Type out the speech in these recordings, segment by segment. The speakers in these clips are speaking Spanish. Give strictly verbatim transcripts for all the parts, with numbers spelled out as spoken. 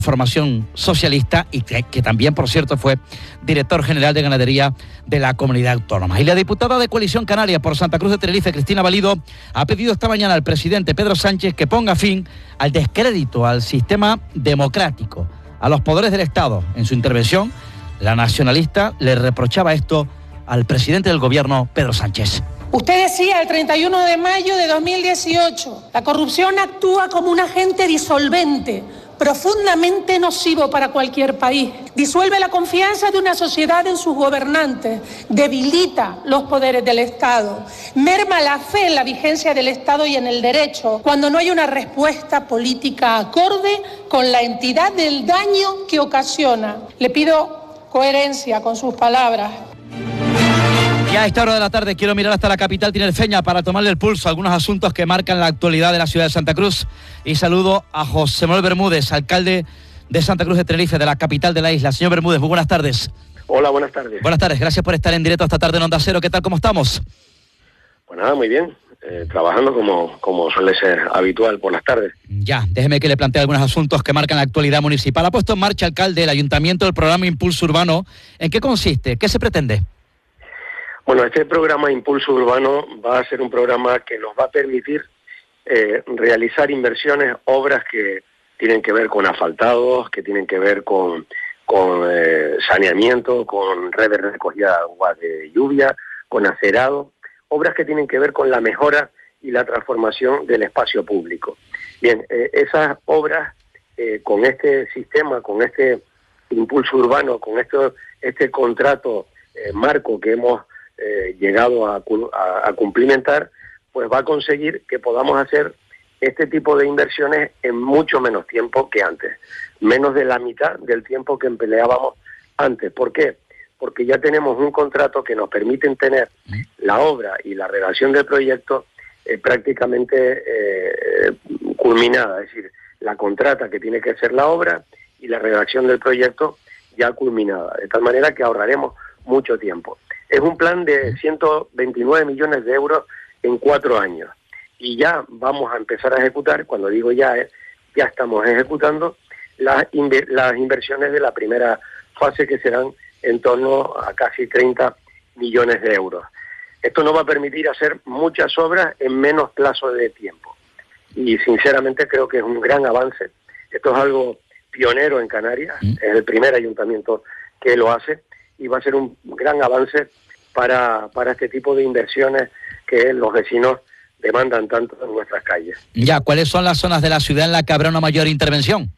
Formación socialista y que, que también, por cierto, fue director general de ganadería de la comunidad autónoma. Y la diputada de Coalición Canaria por Santa Cruz de Tenerife, Cristina Valido, ha pedido esta mañana al presidente Pedro Sánchez que ponga fin al descrédito al sistema democrático, a los poderes del Estado. En su intervención, la nacionalista le reprochaba esto al presidente del gobierno, Pedro Sánchez. Usted decía el treinta y uno de mayo de dos mil dieciocho, la corrupción actúa como un agente disolvente, profundamente nocivo para cualquier país. Disuelve la confianza de una sociedad en sus gobernantes, debilita los poderes del Estado, merma la fe en la vigencia del Estado y en el derecho, cuando no hay una respuesta política acorde con la entidad del daño que ocasiona. Le pido coherencia con sus palabras. Y a esta hora de la tarde quiero mirar hasta la capital tinerfeña para tomarle el pulso a algunos asuntos que marcan la actualidad de la ciudad de Santa Cruz. Y saludo a José Manuel Bermúdez, alcalde de Santa Cruz de Tenerife, de la capital de la isla. Señor Bermúdez, muy buenas tardes. Hola, buenas tardes. Buenas tardes, gracias por estar en directo esta tarde en Onda Cero. ¿Qué tal, cómo estamos? Pues nada, muy bien. Eh, trabajando como, como suele ser habitual por las tardes. Ya, déjeme que le plantee algunos asuntos que marcan la actualidad municipal. Ha puesto en marcha, alcalde, el ayuntamiento del programa Impulso Urbano. ¿En qué consiste? ¿Qué se pretende? Bueno, este programa Impulso Urbano va a ser un programa que nos va a permitir eh, realizar inversiones, obras que tienen que ver con asfaltados, que tienen que ver con, con eh, saneamiento, con redes de recogida de agua de lluvia, con acerado, obras que tienen que ver con la mejora y la transformación del espacio público. Bien, eh, esas obras eh, con este sistema, con este Impulso Urbano, con esto, este contrato eh, marco que hemos Eh, llegado a, a, a cumplimentar, pues va a conseguir que podamos hacer este tipo de inversiones en mucho menos tiempo que antes, menos de la mitad del tiempo que empleábamos antes. ¿Por qué? Porque ya tenemos un contrato que nos permite tener la obra y la redacción del proyecto eh, prácticamente eh, culminada, es decir, la contrata que tiene que hacer la obra y la redacción del proyecto ya culminada, de tal manera que ahorraremos mucho tiempo. Es un plan de ciento veintinueve millones de euros en cuatro años. Y ya vamos a empezar a ejecutar, cuando digo ya, ya estamos ejecutando las, inver- las inversiones de la primera fase, que serán en torno a casi treinta millones de euros. Esto nos va a permitir hacer muchas obras en menos plazo de tiempo. Y sinceramente creo que es un gran avance. Esto es algo pionero en Canarias, es el primer ayuntamiento que lo hace, y va a ser un gran avance para, para este tipo de inversiones que los vecinos demandan tanto en nuestras calles. Ya, ¿cuáles son las zonas de la ciudad en las que habrá una mayor intervención?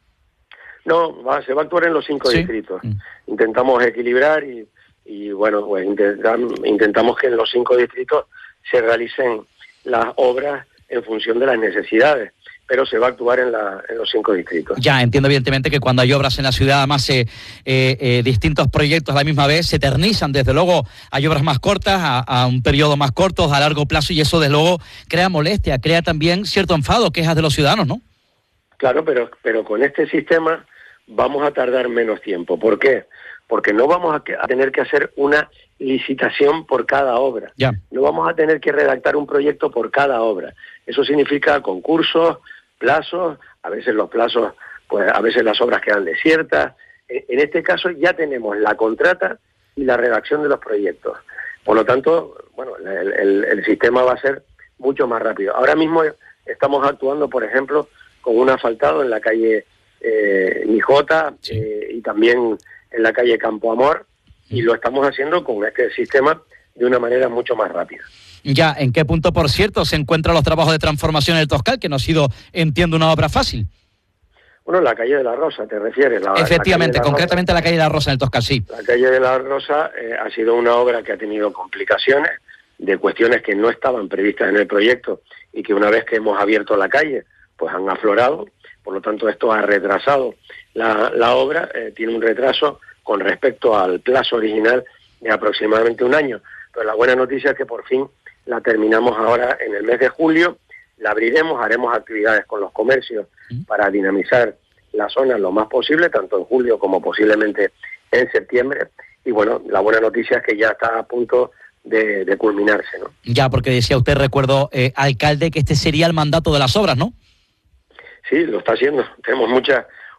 No, va, se va a actuar en los cinco ¿Sí? distritos. Mm. Intentamos equilibrar y, y bueno, pues intentam, intentamos que en los cinco distritos se realicen las obras en función de las necesidades, pero se va a actuar en, la, en los cinco distritos. Ya, entiendo evidentemente que cuando hay obras en la ciudad, además eh, eh, eh, distintos proyectos a la misma vez se eternizan. Desde luego hay obras más cortas, a, a un periodo más corto, a largo plazo, y eso desde luego crea molestia, crea también cierto enfado, quejas de los ciudadanos, ¿no? Claro, pero, pero con este sistema vamos a tardar menos tiempo. ¿Por qué? Porque no vamos a, que, a tener que hacer una licitación por cada obra. Ya. No vamos a tener que redactar un proyecto por cada obra. Eso significa concursos, plazos, a veces los plazos, pues a veces las obras quedan desiertas. En este caso ya tenemos la contrata y la redacción de los proyectos. Por lo tanto, bueno, el, el, el sistema va a ser mucho más rápido. Ahora mismo estamos actuando, por ejemplo, con un asfaltado en la calle eh, Mijota sí. eh, y también en la calle Campo Amor, y lo estamos haciendo con este sistema de una manera mucho más rápida. Ya, ¿en qué punto, por cierto, se encuentran los trabajos de transformación en el Toscal, que no ha sido, entiendo, una obra fácil? Bueno, la calle de la Rosa, ¿te refieres? La, Efectivamente, la concretamente Rosa. La calle de la Rosa en el Toscal, sí. La calle de la Rosa eh, ha sido una obra que ha tenido complicaciones de cuestiones que no estaban previstas en el proyecto y que una vez que hemos abierto la calle, pues han aflorado. Por lo tanto, esto ha retrasado la, la obra, eh, tiene un retraso con respecto al plazo original de aproximadamente un año. Pero la buena noticia es que por fin la terminamos ahora en el mes de julio, la abriremos, haremos actividades con los comercios para dinamizar la zona lo más posible, tanto en julio como posiblemente en septiembre. Y bueno, la buena noticia es que ya está a punto de, de culminarse, ¿no? Ya, porque decía usted, recuerdo, eh, alcalde, que este sería el mandato de las obras, ¿no? Sí, lo está haciendo. Tenemos muchas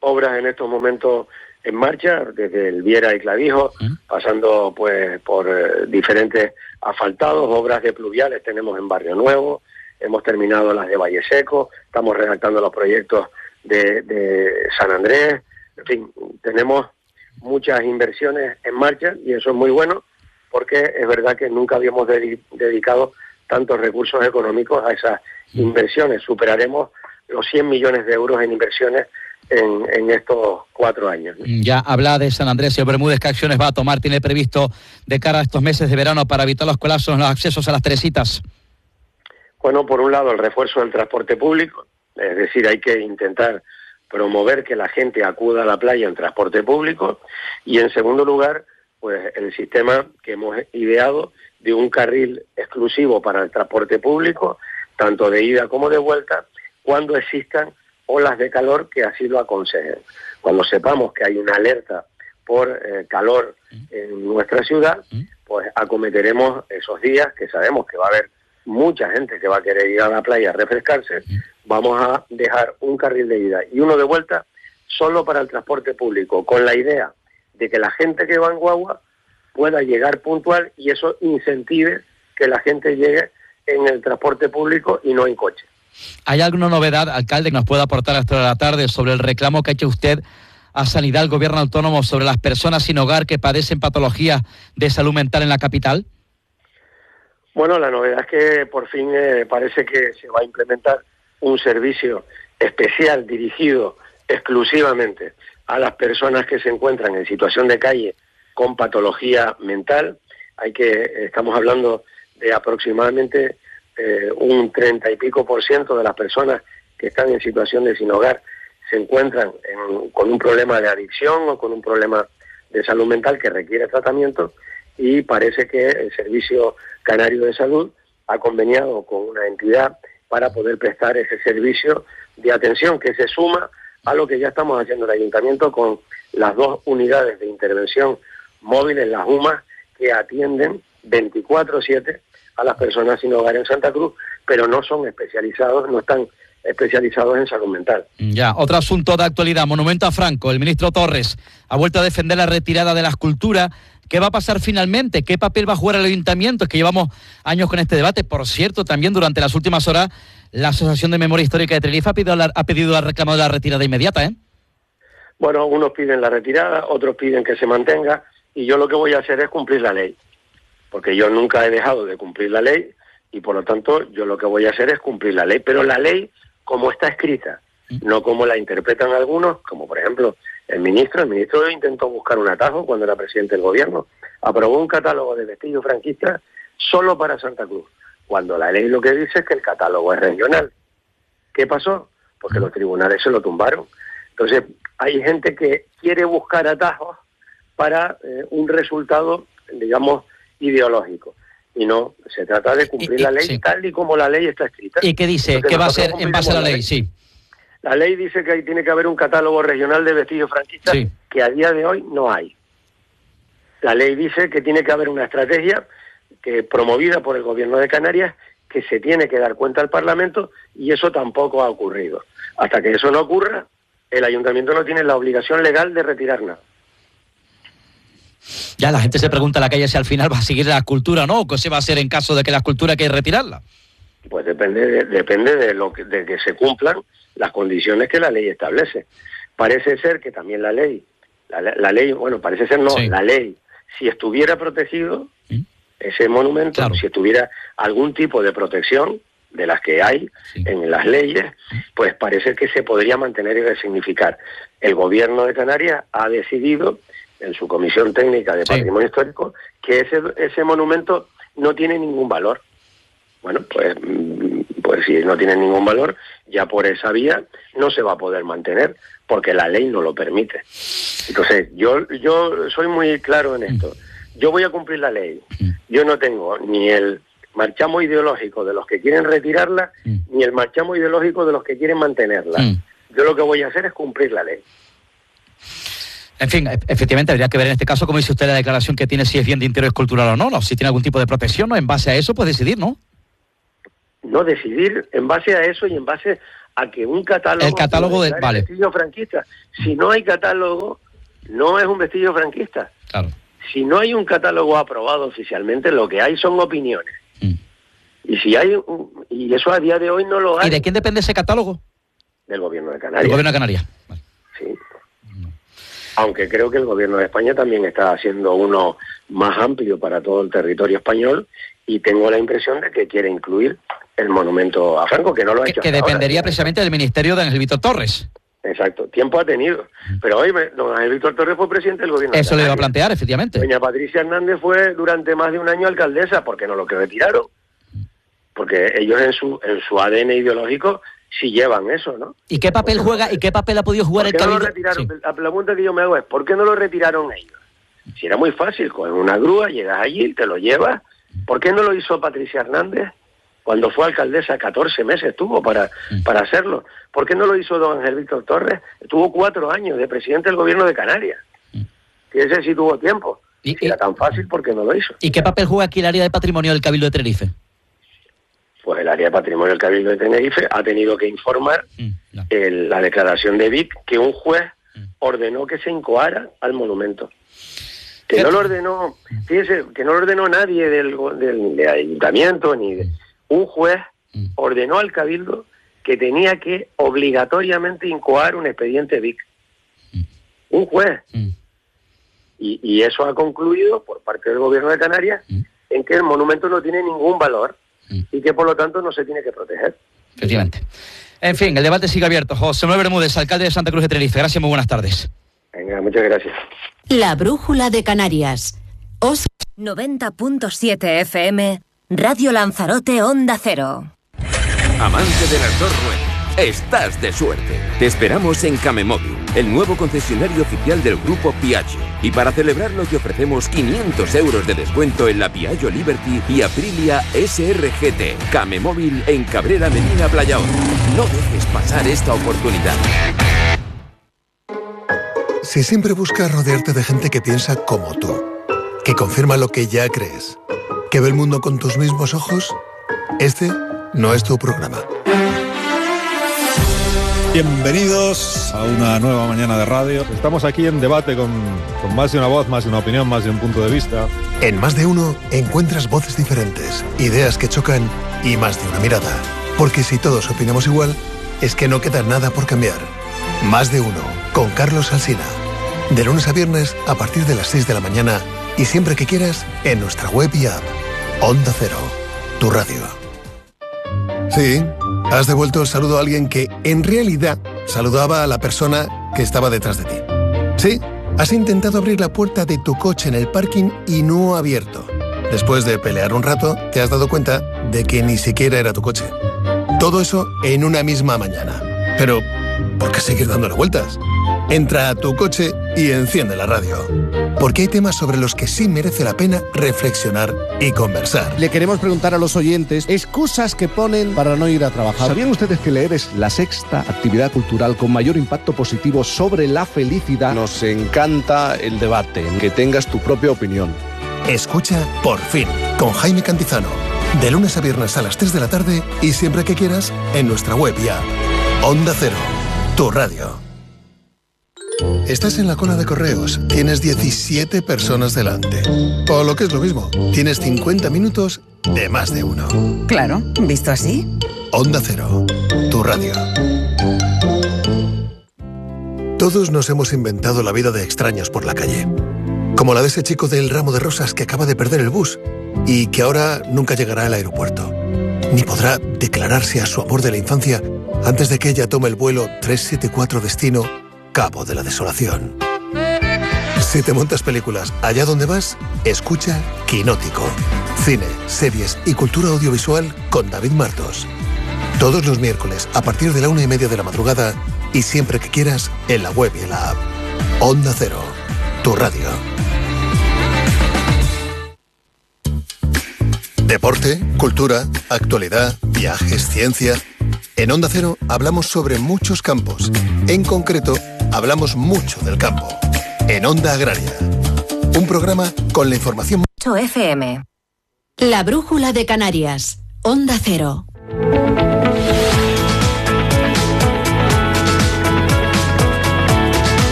obras en estos momentos en marcha, desde el Viera y Clavijo, ¿Mm? pasando pues por eh, diferentes asfaltados, obras de pluviales tenemos en Barrio Nuevo, hemos terminado las de Valle Seco, estamos redactando los proyectos de, de San Andrés, en fin, tenemos muchas inversiones en marcha y eso es muy bueno porque es verdad que nunca habíamos dedi- dedicado tantos recursos económicos a esas inversiones. Superaremos los cien millones de euros en inversiones en, en estos cuatro años, ¿no? Ya habla de San Andrés, señor Bermúdez, ¿qué acciones va a tomar, tiene previsto de cara a estos meses de verano para evitar los colapsos en los accesos a las Teresitas? Bueno, por un lado el refuerzo del transporte público, es decir, hay que intentar promover que la gente acuda a la playa en transporte público, y en segundo lugar, pues el sistema que hemos ideado de un carril exclusivo para el transporte público, tanto de ida como de vuelta, cuando existan olas de calor que así lo aconsejen. Cuando sepamos que hay una alerta por eh, calor en nuestra ciudad, pues acometeremos esos días que sabemos que va a haber mucha gente que va a querer ir a la playa a refrescarse. Vamos a dejar un carril de ida y uno de vuelta solo para el transporte público, con la idea de que la gente que va en guagua pueda llegar puntual y eso incentive que la gente llegue en el transporte público y no en coche. ¿Hay alguna novedad, alcalde, que nos pueda aportar hasta la tarde sobre el reclamo que ha hecho usted a Sanidad, al Gobierno autónomo, sobre las personas sin hogar que padecen patologías de salud mental en la capital? Bueno, la novedad es que por fin eh, parece que se va a implementar un servicio especial dirigido exclusivamente a las personas que se encuentran en situación de calle con patología mental. Hay que, estamos hablando de aproximadamente eh, un treinta y pico por ciento de las personas que están en situación de sin hogar se encuentran en, con un problema de adicción o con un problema de salud mental que requiere tratamiento, y parece que el Servicio Canario de Salud ha conveniado con una entidad para poder prestar ese servicio de atención que se suma a lo que ya estamos haciendo el Ayuntamiento con las dos unidades de intervención móviles, las U M A, que atienden veinticuatro siete a las personas sin hogar en Santa Cruz, pero no son especializados, no están especializados en salud mental. Ya, otro asunto de actualidad, Monumento a Franco. El ministro Torres ha vuelto a defender la retirada de la escultura. ¿Qué va a pasar finalmente? ¿Qué papel va a jugar el Ayuntamiento? Es que llevamos años con este debate. Por cierto, también durante las últimas horas, la Asociación de Memoria Histórica de Tenerife ha pedido, la, ha pedido el reclamo de la retirada inmediata, ¿eh? Bueno, unos piden la retirada, otros piden que se mantenga, y yo lo que voy a hacer es cumplir la ley, porque yo nunca he dejado de cumplir la ley, y por lo tanto yo lo que voy a hacer es cumplir la ley, pero la ley como está escrita, no como la interpretan algunos, como por ejemplo el ministro. El ministro intentó buscar un atajo cuando era presidente del gobierno, aprobó un catálogo de vestigios franquistas solo para Santa Cruz, cuando la ley lo que dice es que el catálogo es regional. ¿Qué pasó? Porque los tribunales se lo tumbaron. Entonces hay gente que quiere buscar atajos para eh, un resultado, digamos, ideológico. Y no, se trata de cumplir y, y, la ley sí. tal y como la ley está escrita. ¿Y qué dice? Entonces, ¿qué va a ser en base a la ley? ley? Sí. La ley dice que ahí tiene que haber un catálogo regional de vestigios franquistas, sí, que a día de hoy no hay. La ley dice que tiene que haber una estrategia que promovida por el Gobierno de Canarias, que se tiene que dar cuenta al Parlamento, y eso tampoco ha ocurrido. Hasta que eso no ocurra, el Ayuntamiento no tiene la obligación legal de retirar nada. Ya la gente se pregunta en la calle si al final va a seguir la escultura o no, o qué se va a hacer en caso de que la escultura hay que retirarla. Pues depende de, depende de lo que, de que se cumplan las condiciones que la ley establece. Parece ser que también la ley, la, la ley, bueno, parece ser no, sí. la ley, si estuviera protegido, ¿Mm? ese monumento, claro. si tuviera algún tipo de protección de las que hay sí. en las leyes, pues parece que se podría mantener y resignificar. El Gobierno de Canarias ha decidido en su Comisión Técnica de Patrimonio sí. Histórico que ese, ese monumento no tiene ningún valor. Bueno, pues, pues si no tiene ningún valor, ya por esa vía no se va a poder mantener, porque la ley no lo permite. Entonces, yo, yo soy muy claro en esto. Yo voy a cumplir la ley. Yo no tengo ni el marchamo ideológico de los que quieren retirarla, ni el marchamo ideológico de los que quieren mantenerla. Yo lo que voy a hacer es cumplir la ley. En fin, efectivamente habría que ver en este caso, como dice usted, la declaración que tiene, si es bien de interés cultural o no, no, si tiene algún tipo de protección, ¿no? En base a eso, pues decidir, ¿no? No, decidir en base a eso y en base a que un catálogo... El catálogo del... Vale. vestigio franquista. Si no hay catálogo, no es un vestigio franquista. Claro. Si no hay un catálogo aprobado oficialmente, lo que hay son opiniones. Mm. Y si hay... Y eso a día de hoy no lo hay. ¿Y de quién depende ese catálogo? Del gobierno de Canarias. Del gobierno de Canarias. Vale. Sí. Aunque creo que el gobierno de España también está haciendo uno más amplio para todo el territorio español, y tengo la impresión de que quiere incluir el monumento a Franco, que no lo ha que, hecho que hasta dependería ahora. Precisamente del ministerio de Ángel Víctor Torres. Exacto, tiempo ha tenido. Pero hoy don Ángel Víctor Torres fue presidente del gobierno. Eso de le iba a plantear, efectivamente. Doña Patricia Hernández fue durante más de un año alcaldesa, porque no lo que retiraron. Porque ellos en su en su A D N ideológico sí llevan eso, ¿no? ¿Y qué papel juega y qué papel ha podido jugar el Cabildo? Cabildo? No lo retiraron? Sí. La pregunta que yo me hago es, ¿por qué no lo retiraron ellos? Si era muy fácil, con una grúa llegas allí, te lo llevas. ¿Por qué no lo hizo Patricia Hernández cuando fue alcaldesa? catorce meses tuvo para, para hacerlo. ¿Por qué no lo hizo don Ángel Víctor Torres? Tuvo cuatro años de presidente del gobierno de Canarias. Y ese sí tuvo tiempo. ¿Y, si era tan fácil, ¿por qué no lo hizo? ¿Y qué papel juega aquí el área de patrimonio del Cabildo de Tenerife? Pues el área de patrimonio del Cabildo de Tenerife ha tenido que informar mm, no. el, la declaración de Vic que un juez mm. ordenó que se incoara al monumento. Que no lo ordenó, fíjese, que no lo ordenó nadie del, del, del ayuntamiento, ni de, un juez mm. ordenó al Cabildo que tenía que obligatoriamente incoar un expediente Vic. Mm. Un juez. Mm. Y, y eso ha concluido por parte del gobierno de Canarias mm. en que el monumento no tiene ningún valor y que por lo tanto no se tiene que proteger. Efectivamente. En fin, el debate sigue abierto. José Manuel Bermúdez, alcalde de Santa Cruz de Tenerife. Gracias, muy buenas tardes. Venga, muchas gracias. La Brújula de Canarias. Os... noventa punto siete F M, Radio Lanzarote, Onda Cero. Amante de las dos ruedas, estás de suerte. Te esperamos en Camemóvil, el nuevo concesionario oficial del grupo Piaggio. Y para celebrarlo te ofrecemos quinientos euros de descuento en la Piaggio Liberty y Aprilia S R G T. Camemóvil en Cabrera Medina Playaón. No dejes pasar esta oportunidad. Si siempre buscas rodearte de gente que piensa como tú, que confirma lo que ya crees, que ve el mundo con tus mismos ojos, este no es tu programa. Bienvenidos a una nueva mañana de radio. Estamos aquí en debate con, con más de una voz, más de una opinión, más de un punto de vista. En Más de Uno encuentras voces diferentes, ideas que chocan y más de una mirada. Porque si todos opinamos igual, es que no queda nada por cambiar. Más de Uno, con Carlos Alsina. De lunes a viernes a partir de las seis de la mañana y siempre que quieras en nuestra web y app. Onda Cero, tu radio. Sí, has devuelto el saludo a alguien que, en realidad, saludaba a la persona que estaba detrás de ti. Sí, has intentado abrir la puerta de tu coche en el parking y no ha abierto. Después de pelear un rato, te has dado cuenta de que ni siquiera era tu coche. Todo eso en una misma mañana. Pero, ¿por qué seguir dándole vueltas? Entra a tu coche y enciende la radio. Porque hay temas sobre los que sí merece la pena reflexionar y conversar. Le queremos preguntar a los oyentes excusas que ponen para no ir a trabajar. ¿Sabían ustedes que leer es la sexta actividad cultural con mayor impacto positivo sobre la felicidad? Nos encanta el debate, que tengas tu propia opinión. Escucha Por Fin, con Jaime Cantizano. De lunes a viernes a las tres de la tarde y siempre que quieras en nuestra web y app. Onda Cero, tu radio. Estás en la cola de correos, tienes diecisiete personas delante. O lo que es lo mismo, tienes cincuenta minutos de Más de Uno. Claro, visto así. Onda Cero, tu radio. Todos nos hemos inventado la vida de extraños por la calle. Como la de ese chico del ramo de rosas que acaba de perder el bus y que ahora nunca llegará al aeropuerto. Ni podrá declararse a su amor de la infancia antes de que ella tome el vuelo trescientos setenta y cuatro destino Cabo de la Desolación. Si te montas películas allá donde vas, escucha Quinótico. Cine, series y cultura audiovisual con David Martos. Todos los miércoles a partir de la una y media de la madrugada y siempre que quieras en la web y en la app. Onda Cero, tu radio. Deporte, cultura, actualidad, viajes, ciencia. En Onda Cero hablamos sobre muchos campos. En concreto, hablamos mucho del campo. En Onda Agraria. Un programa con la información... ocho F M. La Brújula de Canarias. Onda Cero.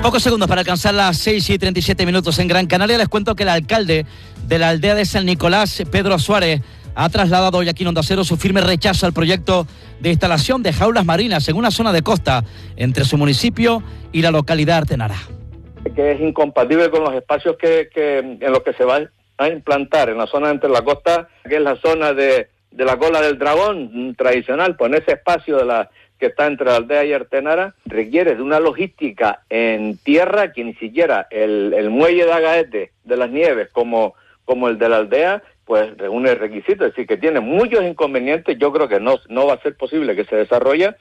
Pocos segundos para alcanzar las seis y treinta y siete minutos en Gran Canaria. Les cuento que el alcalde de la aldea de San Nicolás, Pedro Suárez, ha trasladado hoy aquí en Onda Cero su firme rechazo al proyecto de instalación de jaulas marinas en una zona de costa entre su municipio y la localidad artenara. Que es incompatible con los espacios que, que en los que se va a implantar en la zona entre la costa, que es la zona de, de la cola del dragón tradicional, pues en ese espacio de la que está entre la aldea y Artenara, requiere de una logística en tierra que ni siquiera el, el muelle de Agaete de las Nieves como, como el de la aldea pues reúne requisitos, es decir, que tiene muchos inconvenientes. Yo creo que no, no va a ser posible que se desarrolle.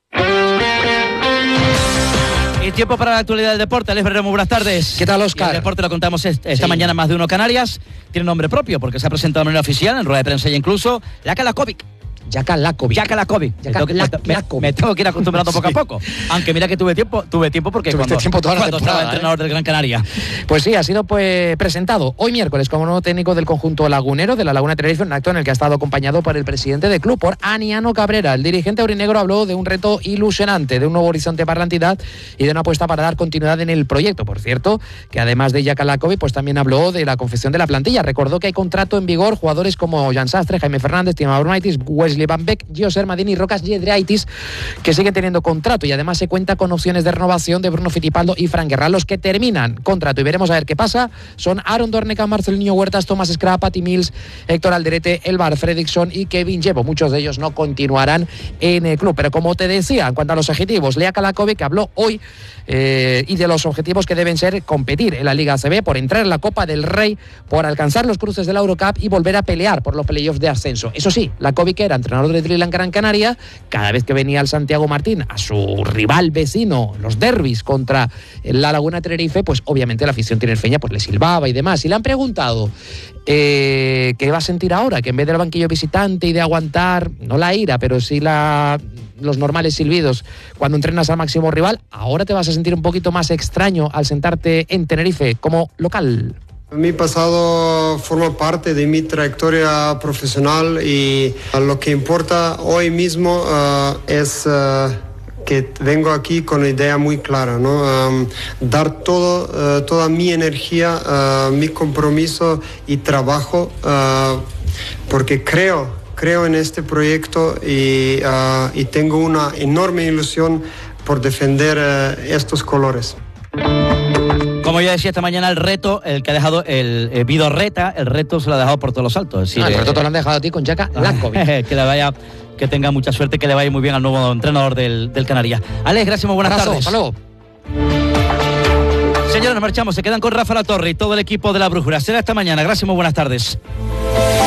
Y tiempo para la actualidad del deporte. Alex Herrera, muy buenas tardes. ¿Qué tal, Óscar? El deporte lo contamos esta sí. mañana Más de Uno Canarias. Tiene nombre propio porque se ha presentado de manera oficial en rueda de prensa y incluso Jaka Lakovic. Jaka Lakovic. Jaka Lakovic. Jaka me, me, me tengo que ir acostumbrando poco sí. a poco. Aunque mira que tuve tiempo, tuve tiempo porque cuando, tiempo toda la cuando estaba entrenador ¿eh? del Gran Canaria. Pues sí, ha sido pues presentado hoy miércoles como nuevo técnico del conjunto lagunero de la Laguna Tenerife, un acto en el que ha estado acompañado por el presidente del club, por Aniano Cabrera. El dirigente aurinegro habló de un reto ilusionante, de un nuevo horizonte para la entidad y de una apuesta para dar continuidad en el proyecto. Por cierto, que además de Jaka Lakovic, pues también habló de la confección de la plantilla. Recordó que hay contrato en vigor jugadores como Jan Sastre, Jaime Fernández, Tima Brunaitis, Wesley Van Beek, José Madini y Rocas Yedraitis, que siguen teniendo contrato, y además se cuenta con opciones de renovación de Bruno Fittipaldo y Fran Guerra. Los que terminan contrato y veremos a ver qué pasa son Aaron Dorneca, Marcelinho Huertas, Tomás Escra, Pati Mills, Héctor Alderete, Elbar Fredrickson y Kevin Llevo. Muchos de ellos no continuarán en el club, pero como te decía, en cuanto a los objetivos, Jaka Lakovic, que habló hoy eh, y de los objetivos que deben ser competir en la Liga A C B, por entrar en la Copa del Rey, por alcanzar los cruces de la Eurocup y volver a pelear por los playoffs de ascenso. Eso sí, Lakovic era entrenador de Dreamland Gran Canaria. Cada vez que venía al Santiago Martín, a su rival vecino, los derbis contra la Laguna Tenerife, pues obviamente la afición tinerfeña pues le silbaba y demás. Y le han preguntado eh, qué va a sentir ahora, que en vez del banquillo visitante y de aguantar, no la ira, pero sí la, los normales silbidos cuando entrenas al máximo rival, ahora te vas a sentir un poquito más extraño al sentarte en Tenerife como local. Mi pasado forma parte de mi trayectoria profesional y lo que importa hoy mismo uh, es uh, que vengo aquí con una idea muy clara, ¿no? Um, dar todo, uh, toda mi energía, uh, mi compromiso y trabajo, uh, porque creo, creo en este proyecto y, uh, y tengo una enorme ilusión por defender uh, estos colores. Como ya decía esta mañana, el reto, el que ha dejado el, el Vidorreta, el reto se lo ha dejado por todos los altos. Es decir, no, el reto eh, te lo han dejado a ti con Jaka Lakovic. que le vaya, que tenga mucha suerte, que le vaya muy bien al nuevo entrenador del, del Canarias. Alex, gracias, muy buenas Abrazo, tardes. Hasta luego. Señores, nos marchamos, se quedan con Rafa Latorre y todo el equipo de La Brújula. Será esta mañana, gracias, muy buenas tardes.